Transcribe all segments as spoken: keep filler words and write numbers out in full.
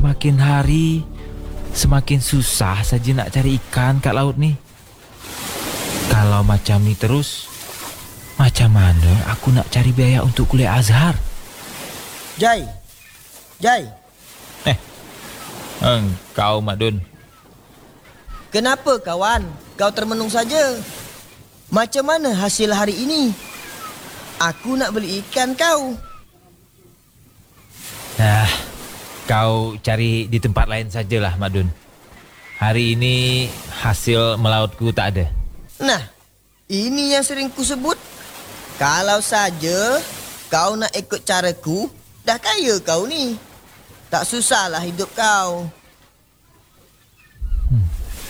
Semakin hari semakin susah saja nak cari ikan kat laut ni. Kalau macam ni terus, macam mana aku nak cari biaya untuk kuliah Azhar? Jai, Jai. Eh, engkau Mak Dun. Kenapa kawan? Kau termenung saja. Macam mana hasil hari ini? Aku nak beli ikan kau. Nah, kau cari di tempat lain sajalah Mak Dun. Hari ini hasil melautku tak ada. Nah, ini yang sering ku sebut. Kalau saja kau nak ikut caraku, dah kaya kau ni. Tak susahlah hidup kau. Hmm.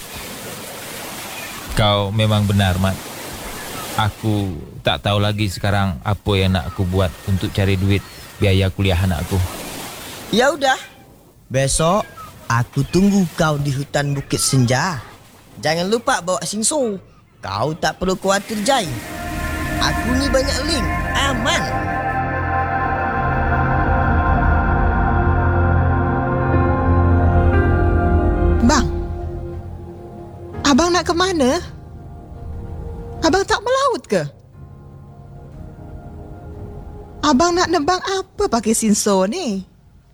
Kau memang benar, Mat. Aku tak tahu lagi sekarang apa yang nak aku buat untuk cari duit biaya kuliah anakku. Ya udah. Besok aku tunggu kau di hutan Bukit Senja. Jangan lupa bawa Singso. Kau tak perlu khawatir, Jai. Aku ni banyak link. Aman. Bang, abang nak ke mana? Abang tak melaut ke? Abang nak nebang apa pakai Singso ni?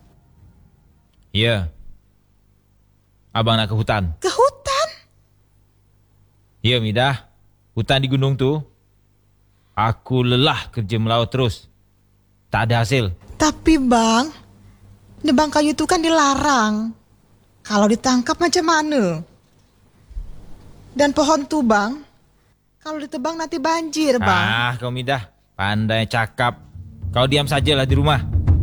Ya. Abang nak ke hutan. Ke hutan? Ya, Midah. Hutan di gunung tu. Aku lelah kerja melaut terus. Tak ada hasil. Tapi bang, nebang kayu tu kan dilarang. Kalau ditangkap macam mana? Dan pohon tu bang, kalau ditebang nanti banjir bang. Ah, kau Midah. Pandai cakap. Kau diam sajalah di rumah.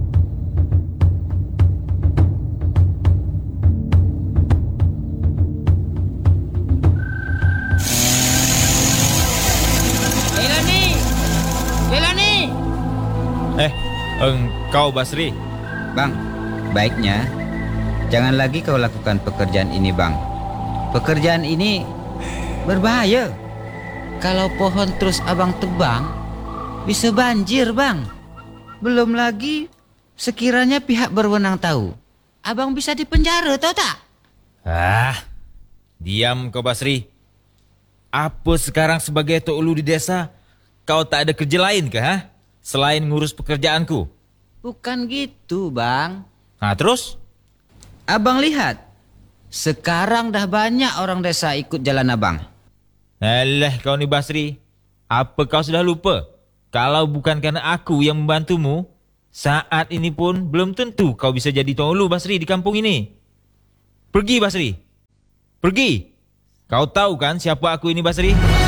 Eh, engkau Basri. Bang, baiknya jangan lagi kau lakukan pekerjaan ini, Bang. Pekerjaan ini berbahaya. Kalau pohon terus abang tebang, bisa banjir, Bang. Belum lagi sekiranya pihak berwenang tahu, abang bisa dipenjara, tahu tak? Ah, diam kau Basri. Apa sekarang sebagai Tok Ulu di desa, kau tak ada kerja lain ke, ha? Selain ngurus pekerjaanku? Bukan gitu, Bang. Nah, terus? Abang lihat, sekarang dah banyak orang desa ikut jalan abang. Alah, kau ni Basri. Apa kau sudah lupa? Kalau bukan kerana aku yang membantumu, saat ini pun belum tentu kau bisa jadi Tok Ulu Basri di kampung ini. Pergi Basri. Pergi. Kau tahu kan siapa aku ini Basri?